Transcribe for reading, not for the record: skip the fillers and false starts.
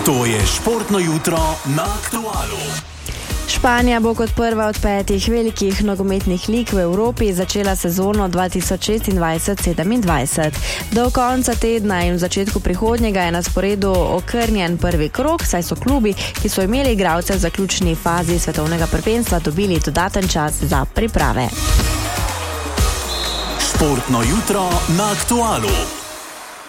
To je športno jutro na Aktualu. Španija bo kot prva od 5 velikih nogometnih lig v Evropi začela sezono 2026-27. Do konca tedna in v začetku prihodnjega je na sporedu okrnjen prvi krog, saj so klubi, ki so imeli igralce v zaključni fazi svetovnega prvenstva, dobili dodaten čas za priprave. Športno jutro na Aktualu.